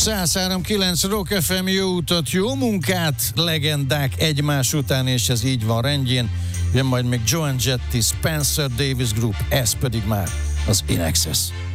103.9 Rock FM, jó utat, jó munkát, legendák egymás után, és ez így van rendjén. Jön majd még Joan Jett, Spencer Davis Group, ez pedig már az In Excess.